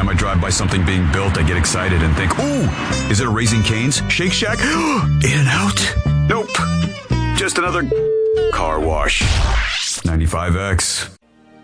time I drive by something being built, I get excited and think, ooh, is it a Raising Cane's? Shake Shack? In-N-Out? Nope. Just another car wash. 95X.